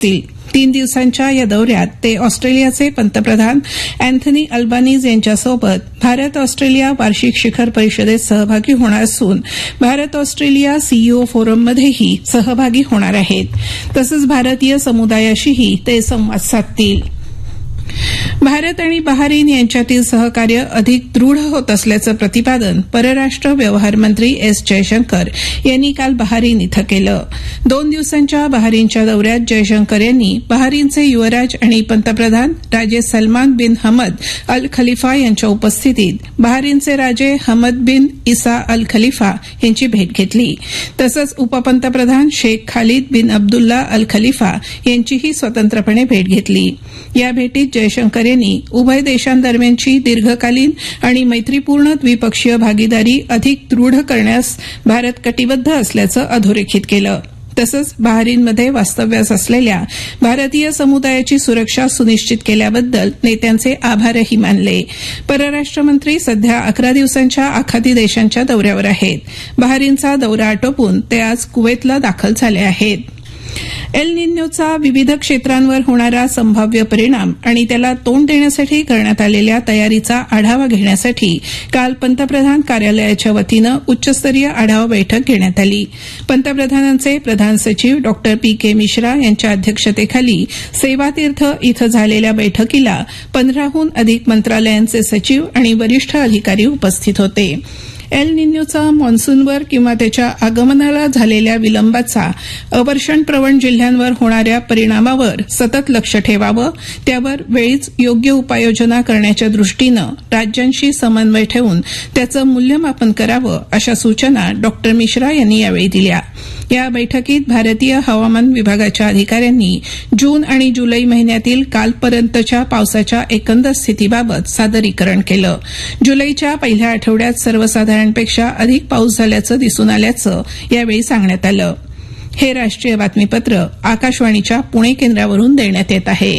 3 दिवसांच्या या दौऱ्यात ते ऑस्ट्रेलियाचे पंतप्रधान अँथनी अल्बानीज यांच्यासोबत भारत ऑस्ट्रेलिया वार्षिक शिखर परिषदेत सहभागी होणार असून भारत ऑस्ट्रेलिया सीईओ फोरममध्येही सहभागी होणार आहेत. तसंच भारतीय समुदायाशीही ते संवाद साधतील. भारत आणि बहारीन यांच्यातील सहकार्य अधिक दृढ होत असल्याचं प्रतिपादन परराष्ट्र व्यवहार मंत्री एस जयशंकर यांनी काल बहारीन इथं केलं. 2 दिवसांच्या बहारीनच्या दौऱ्यात जयशंकर यांनी बहारीनचे युवराज आणि पंतप्रधान राजे सलमान बिन हमद अल खलिफा यांच्या उपस्थितीत बहारीनचे राजे हमद बिन इसा अल खलिफा यांची भेट घेतली. तसंच उपपंतप्रधान शेख खालिद बिन अब्दुल्ला अल खलिफा यांचीही स्वतंत्रपणे भेट घेतली. या भेटीत जयशंकर यांनी उभय देशांदरम्यानची दीर्घकालीन आणि मैत्रीपूर्ण द्विपक्षीय भागीदारी अधिक दृढ करण्यास भारत कटिबद्ध असल्याचं अधोरेखित केलं. तसंच बहारीनमध्ये वास्तव्यास असलेल्या भारतीय समुदायाची सुरक्षा सुनिश्चित केल्याबद्दल नेत्यांचे आभारही मानले. परराष्ट्र मंत्री सध्या 11 दिवसांच्या आखाती देशांच्या दौऱ्यावर आहेत. बहारीनचा दौरा आटोपून ते आज कुवेतला दाखल झाले आहेत. एल निन्योचा विविध क्षेत्रांवर होणारा संभाव्य परिणाम आणि त्याला तोंड देण्यासाठी करण्यात आलेल्या तयारीचा आढावा घेण्यासाठी काल पंतप्रधान कार्यालयाच्या वतीनं उच्चस्तरीय आढावा बैठक घेण्यात आली. पंतप्रधानांचे प्रधान सचिव डॉ पी के मिश्रा यांच्या अध्यक्षतेखाली सेवातीर्थ इथं झालेल्या बैठकीला 15हून अधिक मंत्रालयांचे सचिव आणि वरिष्ठ अधिकारी उपस्थित होते. एल निन्योचा मान्सूनवर किंवा त्याच्या आगमनाला झालेल्या विलंबाचा अवर्षणप्रवण जिल्ह्यांवर होणाऱ्या परिणामावर सतत लक्ष ठेवावं, त्यावर वेळीच योग्य उपाययोजना करण्याच्या दृष्टीनं राज्यांशी समन्वय ठेवून त्याचं मूल्यमापन करावं, अशा सूचना डॉ मिश्रा यांनी यावेळी दिल्या. या बैठकीत भारतीय हवामान विभागाच्या अधिकाऱ्यांनी जून आणि जुलै महिन्यातील कालपर्यंतच्या पावसाच्या एकंदर स्थितीबाबत सादरीकरण केलं. जुलैच्या पहिल्या आठवड्यात सर्वसाधारणपेक्षा अधिक पाऊस झाल्याचं दिसून आल्याचं यावेळी सांगण्यात आलं. हे राष्ट्रीय बातमीपत्र आकाशवाणीच्या पुणे केंद्रावरून देण्यात येत आहे.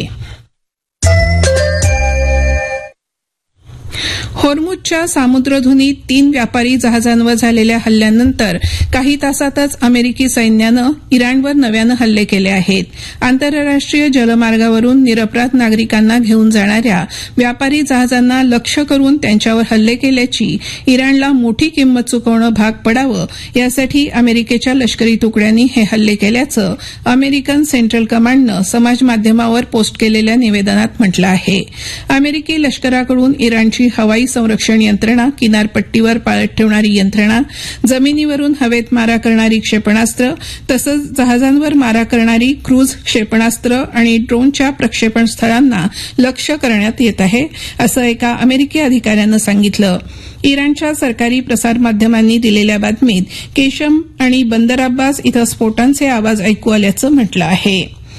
होर्मुझच्या सामुद्रधुनीत 3 व्यापारी जहाजांवर झालेल्या हल्ल्यानंतर काही तासातच अमेरिकी सैन्यानं इराणवर नव्यानं हल्ले केले आहेत. आंतरराष्ट्रीय जलमार्गावरून निरपराध नागरिकांना घेऊन जाणाऱ्या व्यापारी जहाजांना लक्ष्य करून त्यांच्यावर हल्ले केल्याची इराणला मोठी किंमत चुकवणं भाग पडावं यासाठी अमेरिकेच्या लष्करी तुकड्यांनी हे हल्ले केल्याचं अमेरिकन सेंट्रल कमांडनं समाजमाध्यमावर पोस्ट केलेल्या निवेदनात म्हटलं आहे. अमेरिकी लष्कराकडून इराणची हवाई संरक्षण यंत्रणा, किनारपट्टीवर पाळत ठेवणारी यंत्रणा, जमिनीवरून हवेत मारा करणारी क्षेपणास्त्र तसंच जहाजांवर मारा करणारी क्रूझ क्षेपणास्त्र आणि ड्रोनच्या प्रक्षेपण स्थळांना लक्ष्य करण्यात येत आहे, असं एका अमेरिकी अधिकाऱ्यानं सांगितलं. इराणच्या सरकारी प्रसारमाध्यमांनी दिलेल्या बातमीत केशम आणि बंदर अब्बास इथं स्फोटांचे आवाज ऐकू आल्याचं म्हटलं आहे.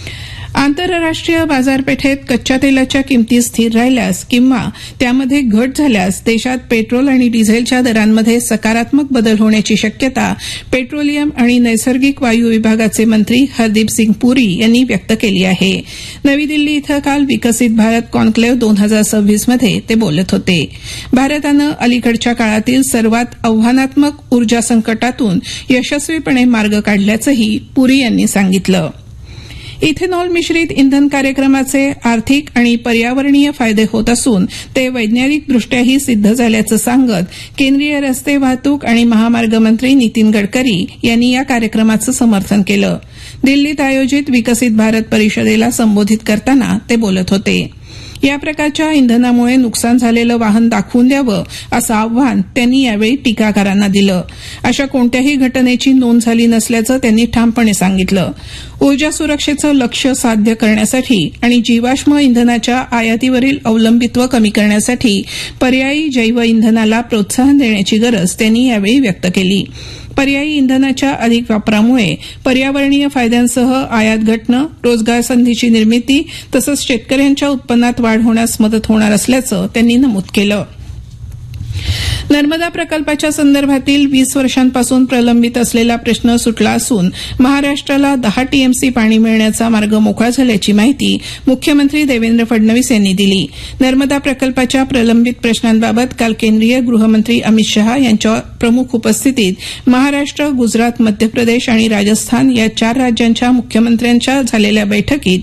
आंतरराष्ट्रीय बाजारपेठेत कच्च्या तेलाच्या किमती स्थिर राहिल्यास किंवा त्यामध्ये घट झाल्यास देशात पेट्रोल आणि डिझेलच्या दरांमध्ये सकारात्मक बदल होण्याची शक्यता पेट्रोलियम आणि नैसर्गिक वायू विभागाचे मंत्री हरदीप सिंग पुरी यांनी व्यक्त केली आहे. नवी दिल्ली इथं काल विकसित भारत कॉन्क्लेव्ह 2026 मध्ये ते बोलत होते. भारतानं अलीकडच्या काळातील सर्वात आव्हानात्मक ऊर्जा संकटातून यशस्वीपणे मार्ग काढल्याचंही पुरी यांनी सांगितलं. इथेनॉल मिश्रित इंधन कार्यक्रमाचे आर्थिक आणि पर्यावरणीय फायदे होत असून ते वैज्ञानिकदृष्ट्याही सिद्ध झाल्याचं सांगत केंद्रीय रस्ते वाहतूक आणि महामार्ग मंत्री नितीन गडकरी यांनी या कार्यक्रमाचं समर्थन केलं. दिल्लीत आयोजित विकसित भारत परिषदेला संबोधित करताना ते बोलत होते. या प्रकारच्या इंधनामुळे नुकसान झालेलं वाहन दाखवून द्यावं असं आव्हान त्यांनी यावेळी टीकाकारांना दिलं. अशा कोणत्याही घटनेची नोंद झाली नसल्याचं त्यांनी ठामपणे सांगितलं. ऊर्जा सुरक्षेचं लक्ष्य साध्य करण्यासाठी आणि जीवाश्म इंधनाच्या आयातीवरील अवलंबित्व कमी करण्यासाठी पर्यायी जैव इंधनाला प्रोत्साहन देण्याची गरज त्यांनी यावेळी व्यक्त केली. पर्यायी इंधनाच्या अधिक वापरामुळे पर्यावरणीय फायद्यांसह आयात घटणं, रोजगार संधीची निर्मिती तसंच शेतकऱ्यांच्या उत्पन्नात वाढ होण्यास मदत होणार असल्याचं त्यांनी नमूद केलं. नर्मदा प्रकल्पाच्या संदर्भातील 20 वर्षांपासून प्रलंबित असलेला प्रश्न सुटला असून महाराष्ट्राला 10 टीएमसी पाणी मिळण्याचा मार्ग मोकळा झाल्याची माहिती मुख्यमंत्री देवेंद्र फडणवीस यांनी दिली. नर्मदा प्रकल्पाच्या प्रलंबित प्रश्नांबाबत काल केंद्रीय गृहमंत्री अमित शहा यांच्या प्रमुख उपस्थितीत महाराष्ट्र, गुजरात, मध्य प्रदेश आणि राजस्थान या 4 राज्यांच्या मुख्यमंत्र्यांच्या झालेल्या बैठकीत